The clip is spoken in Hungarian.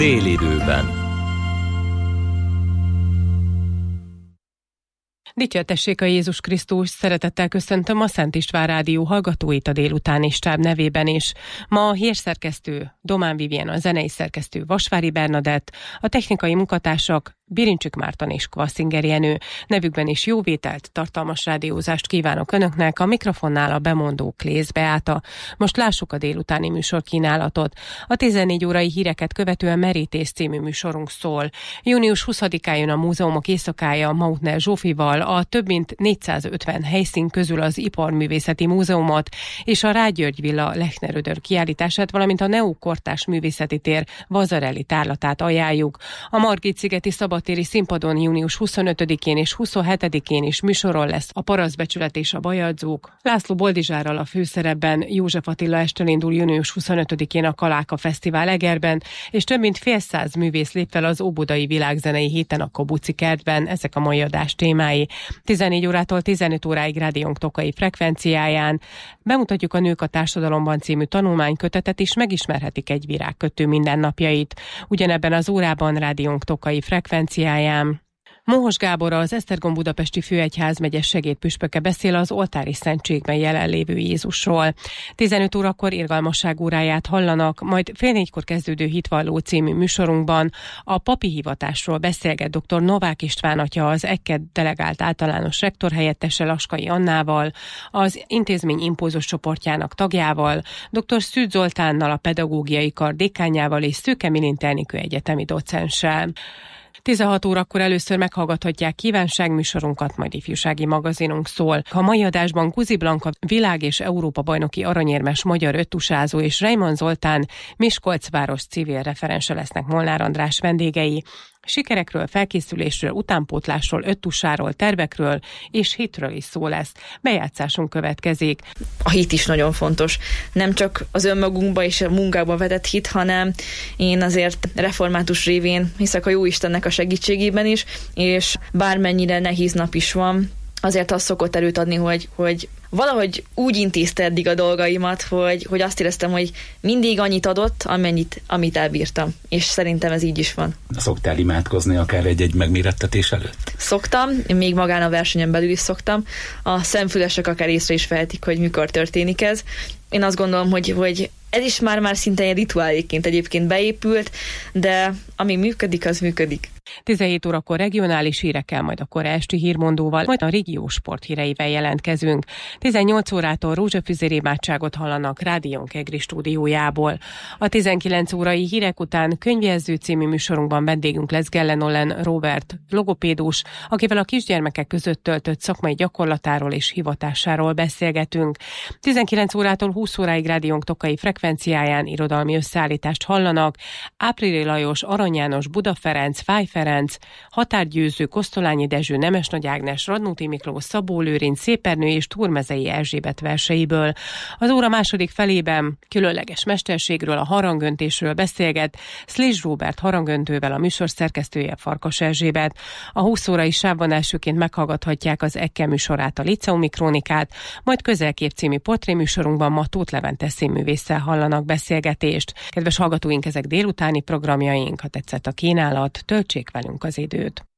Délidőben. Dicsértessék a Jézus Krisztus, szeretettel köszöntöm a Szent István Rádió hallgatóit a délutáni stáb nevében is. Ma a hírszerkesztő Domán Vivien, a zenei szerkesztő Vasvári Bernadett, a technikai munkatársak Birincsik Márton és Kvasszinger Jenő. Nevükben is jó vételt, tartalmas rádiózást kívánok Önöknek, a mikrofonnál a bemondó Klész Beáta. Most lássuk a délutáni műsorkínálatot. A 14 órai híreket követően Merítés című műsorunk szól. Június 20-án jön a Múzeumok éjszakája Mautner Zsófival, a több mint 450 helyszín közül az Iparművészeti Múzeumot és a Rágyörgy Villa Lechner Ödör kiállítását, valamint a Neokortárs Művészeti Tér Vazarelli tárlatát ajánljuk. A Margit-szigeti szabadtéri színpadon június 25-én és 27-én is műsoron lesz a Parasztbecsület és a Bajadzók. László Boldizsárral a főszerepben, József Attila estől indul június 25-én a Kaláka Fesztivál Egerben, és több mint fél száz művész lép fel az Óbudai Világzenei Héten a Kobuci Kertben. Ezek a mai adás témái. 14 órától 15 óráig Rádiónk Tokai frekvenciáján bemutatjuk a Nők a társadalomban című tanulmánykötetet, és megismerhetik egy virágkötő mindennapjait. Ugyanebben az órában Rádiónk Tokai frekvenciáján Mohos Gábor, az Esztergom Budapesti Főegyházmegye segédpüspöke beszél az oltári szentségben jelenlévő Jézusról. 15 órakor irgalmasság óráját hallanak, majd fél 4-kor kezdődő Hitvalló című műsorunkban a papi hivatásról beszélget dr. Novák István atya, az EKKED delegált általános rektor helyettese Laskai Annával, az intézmény impulzus csoportjának tagjával, dr. Szűcs Zoltánnal, a pedagógiai kar dékánjával és Szőke Milint Enikő egyetemi docenssel. 16 órakor először meghallgathatják kívánságműsorunkat, majd ifjúsági magazinunk szól. A mai adásban Guzi Blanka világ- és Európa-bajnoki aranyérmes magyar öttusázó és Reimann Zoltán Miskolc város civil referense lesznek Molnár András vendégei. Sikerekről, felkészülésről, utánpótlásról, öttusáról, tervekről és hitről is szó lesz. Bejátszásunk következik. A hit is nagyon fontos. Nem csak az önmagunkba és a munkába vetett hit, hanem én azért református révén hiszek a Jóistennek a segítségében is, és bármennyire nehéz nap is van, azért az szokott erőt adni, hogy valahogy úgy intézte eddig a dolgaimat, hogy azt éreztem, hogy mindig annyit adott, amit elbírtam. És szerintem ez így is van. Szoktál imádkozni akár egy megmérettetés előtt? Szoktam, még magán a versenyen belül is szoktam. A szemfülesek akár észre is vehetik, hogy mikor történik ez. Én azt gondolom, hogy ez is már szinte egy rituáléként egyébként beépült, de ami működik, az működik. 17 órakor regionális hírekkel, majd a kora esti hírmondóval, majd a régió sporthíreivel jelentkezünk. 18 órától rózsafüzér imádságot hallanak Rádiónk Egri stúdiójából. A 19 órai hírek után Könyvjelző című műsorunkban vendégünk lesz Gellen Robert, logopédus, akivel a kisgyermekek között töltött szakmai gyakorlatáról és hivatásáról beszélgetünk. 19 órától 20 óráig Rádiónk Tokai frekvenciáján irodalmi összeállítást hallanak Áprili Lajos, Arany János, Buda Ferenc, Fáj Ferenc, Határgyőző, Kosztolányi Dezső, Nemes Ágnes, Radnóti Miklós, Szabó Lőrinc, Szépernő és Turmezei Erzsébet verseiből. Az óra második felében különleges mesterségről, a harangöntésről beszélget Szliss Róbert harangöntővel, a műsor szerkesztője Farkas Erzsébet. A 20 órai sávban elsőként meghallgathatják az EKKE műsorát, a Liceumi Krónikát, majd Közelkép című portréműsorunkban ma Tóth Levente színművésszel hallanak beszélgetést. Kedves hallgatóink, ezek délutáni programjaink, ha tetszett a kínálat, töltsék velünk az időt.